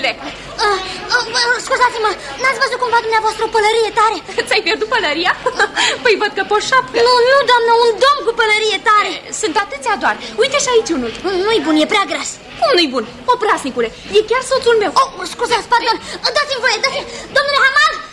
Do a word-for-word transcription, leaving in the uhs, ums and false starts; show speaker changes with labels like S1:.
S1: direct.
S2: uh, uh, Scuzați-mă, n-ați văzut cumva dumneavoastră o pălărie tare?
S1: Ți-ai pierdut pălăria? Păi văd că pe o șapcă.
S2: Nu, nu, doamnă, un domn cu pălărie tare.
S1: Sunt atâția doar. Uite și aici unul.
S2: Nu-i bun, e prea gras.
S1: Cum nu-i bun? Oprasnicule, e chiar soțul meu.
S2: Oh, scuzați, pardon, dați-mi voie, dați-mi... Domnule Hamal,